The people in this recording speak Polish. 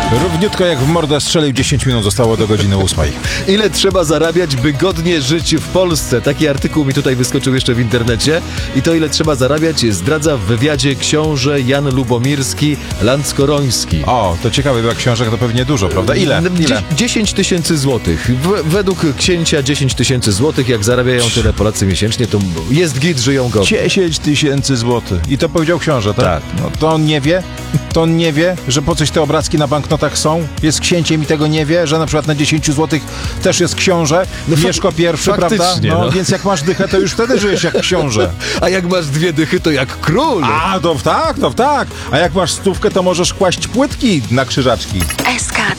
Równiutko jak w mordę strzelił, 10 minut zostało do godziny 8. Ile trzeba zarabiać, by godnie żyć w Polsce? Taki artykuł mi tutaj wyskoczył jeszcze w internecie. I to, ile trzeba zarabiać, zdradza w wywiadzie książę Jan Lubomirski Lanckoroński. O, to ciekawe, bo jak książek to pewnie dużo, prawda? Ile? 10 tysięcy złotych. Według księcia 10 tysięcy złotych. Jak zarabiają tyle Polacy miesięcznie, to jest git, żyją godnie. 10 tysięcy złotych. I to powiedział książę, tak? Tak. No to on nie wie? To on nie wie, że po coś te obrazki na banknotach są? Jest księciem i tego nie wie, że na przykład na 10 złotych też jest książę? No Mieszko pierwszy, prawda? no. Więc jak masz dychę, to już wtedy żyjesz jak książę. A jak masz 2 dychy, to jak król. A, to tak. A jak masz 100, to możesz kłaść płytki na krzyżaczki. SK